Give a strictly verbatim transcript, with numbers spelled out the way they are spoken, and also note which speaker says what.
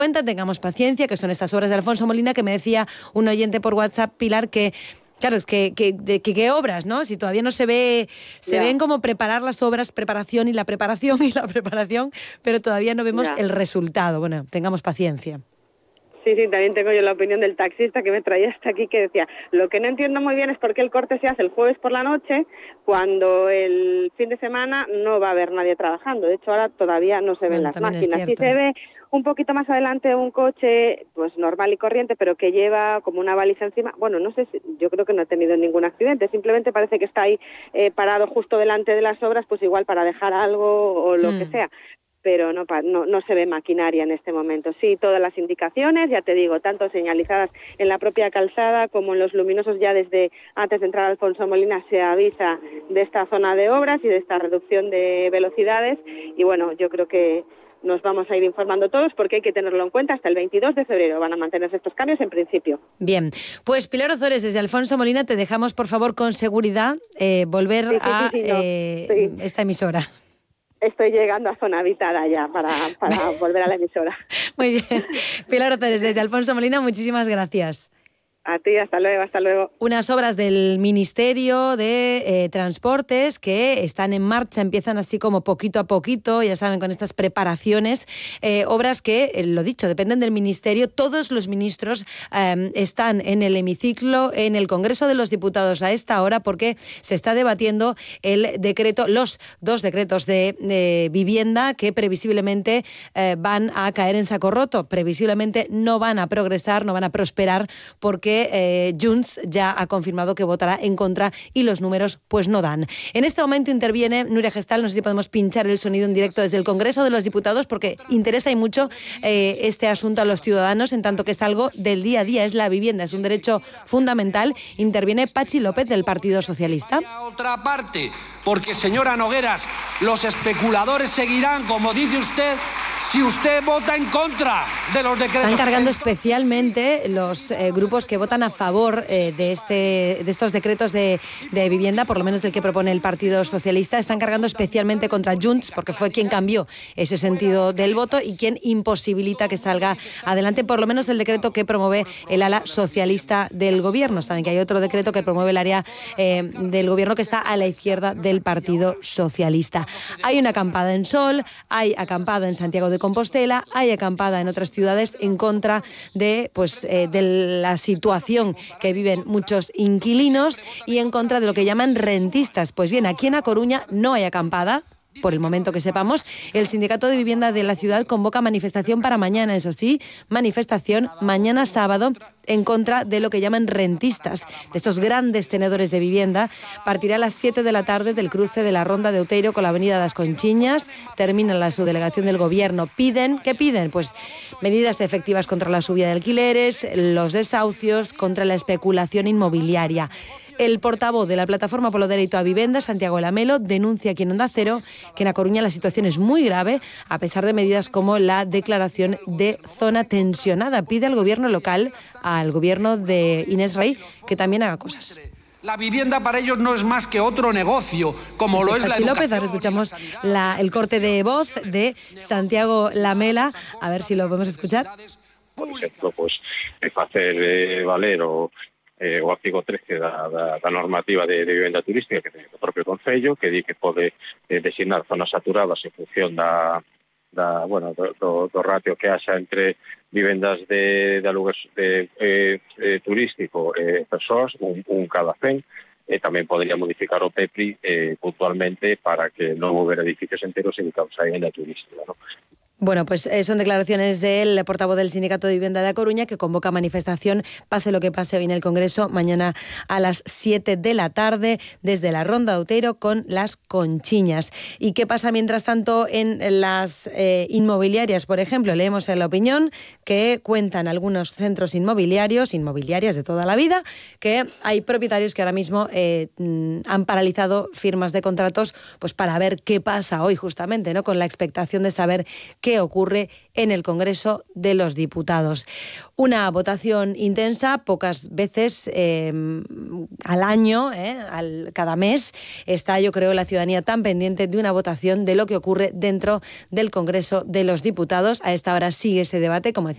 Speaker 1: cuenta, tengamos paciencia, que son estas obras de Alfonso Molina, que me decía un oyente por WhatsApp, Pilar, que claro, es que qué que, que, que obras, ¿no? Si todavía no se ve, se yeah. ven como preparar las obras, preparación y la preparación y la preparación, pero todavía no vemos yeah. el resultado. Bueno, tengamos paciencia.
Speaker 2: Sí, sí, también tengo yo la opinión del taxista que me traía hasta aquí, que decía, lo que no entiendo muy bien es por qué el corte se hace el jueves por la noche, cuando el fin de semana no va a haber nadie trabajando. De hecho, ahora todavía no se ven bueno, las máquinas. Sí se ve un poquito más adelante un coche pues normal y corriente, pero que lleva como una baliza encima. Bueno, no sé, si, yo creo que no ha tenido ningún accidente, simplemente parece que está ahí eh, parado justo delante de las obras, pues igual para dejar algo o lo hmm. que sea. Pero no, no, no se ve maquinaria en este momento. Sí, todas las indicaciones, ya te digo, tanto señalizadas en la propia calzada como en los luminosos, ya desde antes de entrar a Alfonso Molina se avisa de esta zona de obras y de esta reducción de velocidades. Y bueno, yo creo que nos vamos a ir informando todos porque hay que tenerlo en cuenta. Hasta el veintidós de febrero van a mantenerse estos cambios en principio.
Speaker 1: Bien, pues Pilar Ozores, desde Alfonso Molina, te dejamos por favor con seguridad eh, volver sí, sí, a sí, sí, no. eh, sí. esta emisora.
Speaker 2: Estoy llegando a zona habitada ya para, para volver a la emisora.
Speaker 1: Muy bien. Pilar Ozores, desde Alfonso Molina, muchísimas gracias.
Speaker 2: A ti, hasta luego, hasta luego.
Speaker 1: Unas obras del Ministerio de eh, Transportes que están en marcha, empiezan así como poquito a poquito, ya saben, con estas preparaciones, eh, obras que, eh, lo dicho, dependen del Ministerio. Todos los ministros eh, están en el hemiciclo, en el Congreso de los Diputados a esta hora, porque se está debatiendo el decreto, los dos decretos de, de vivienda que previsiblemente eh, van a caer en saco roto. Previsiblemente no van a progresar, no van a prosperar, porque Eh, Junts ya ha confirmado que votará en contra y los números pues no dan. En este momento interviene Nuria Gestal, no sé si podemos pinchar el sonido en directo desde el Congreso de los Diputados porque interesa y mucho eh, este asunto a los ciudadanos en tanto que es algo del día a día, es la vivienda, es un derecho fundamental. Interviene Pachi López del Partido Socialista.
Speaker 3: Otra parte, porque señora Nogueras, los especuladores seguirán, como dice usted, si usted vota en contra de los decretos.
Speaker 1: Están cargando especialmente los eh, grupos que votan a favor eh, de, este, de estos decretos de, de vivienda, por lo menos del que propone el Partido Socialista, están cargando especialmente contra Junts, porque fue quien cambió ese sentido del voto y quien imposibilita que salga adelante, por lo menos el decreto que promueve el ala socialista del Gobierno. Saben que hay otro decreto que promueve el área eh, del Gobierno que está a la izquierda del Partido Socialista. Hay una acampada en Sol, hay acampada en Santiago de Compostela, hay acampada en otras ciudades en contra de, pues, eh, de la situación que viven muchos inquilinos y en contra de lo que llaman rentistas. Pues bien, aquí en A Coruña no hay acampada. Por el momento que sepamos, el Sindicato de Vivienda de la ciudad convoca manifestación para mañana, eso sí, manifestación mañana sábado en contra de lo que llaman rentistas, de estos grandes tenedores de vivienda. Partirá a las siete de la tarde del cruce de la Ronda de Outeiro con la avenida das Conchiñas, termina la subdelegación del Gobierno. Piden, ¿qué piden? Pues medidas efectivas contra la subida de alquileres, los desahucios, contra la especulación inmobiliaria. El portavoz de la Plataforma polo Dereito á Vivenda, Santiago Lamelo, denuncia aquí en Onda Cero que en A Coruña la situación es muy grave, a pesar de medidas como la declaración de zona tensionada. Pide al gobierno local, al gobierno de Inés Rey, que también haga cosas.
Speaker 3: La vivienda para ellos no es más que otro negocio, como
Speaker 1: este
Speaker 3: lo es
Speaker 1: Pachi
Speaker 3: la educación.
Speaker 1: López, ahora escuchamos la, el corte de voz de Santiago Lamela, a ver si lo podemos escuchar.
Speaker 4: Por ejemplo, pues facer eh, valer o Eh, o artigo trece da, da, da normativa de, de vivenda turística que ten o propio Concello, que di que pode eh, designar zonas saturadas en función da, da bueno, do, do, do ratio que haxa entre vivendas de, de alugues de, eh, eh, turístico e eh, persoas, un, un cada cen. Eh, tamén podría modificar o P E P I eh, puntualmente para que non houbera edificios enteros dedicados a vivenda turística, ¿no?
Speaker 1: Bueno, pues eh, son declaraciones del portavoz del Sindicato de Vivienda de A Coruña que convoca manifestación, pase lo que pase hoy en el Congreso, mañana a las siete de la tarde desde la Ronda de Outeiro con las Conchiñas. ¿Y qué pasa mientras tanto en las eh, inmobiliarias? Por ejemplo, leemos en La Opinión que cuentan algunos centros inmobiliarios, inmobiliarias de toda la vida, que hay propietarios que ahora mismo eh, han paralizado firmas de contratos pues para ver qué pasa hoy justamente, ¿no? Con la expectación de saber qué ocurre en el Congreso de los Diputados. Una votación intensa, pocas veces eh, al año, eh, al, cada mes, está, yo creo, la ciudadanía tan pendiente de una votación de lo que ocurre dentro del Congreso de los Diputados. A esta hora sigue ese debate, como decía